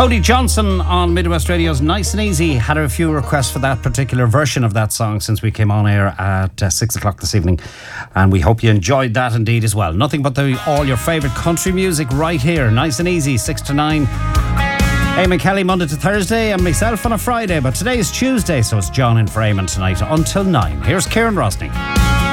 Cody Johnson on Midwest Radio's Nice and Easy. Had a few requests for that particular version of that song since we came on air at 6 o'clock this evening, and we hope you enjoyed that indeed as well. Nothing but all your favourite country music right here, Nice and Easy, 6 to 9. Eamon Kelly Monday to Thursday, and myself on a Friday, but today is Tuesday, so it's John in for Eamon tonight until 9. Here's Kieran Rosny.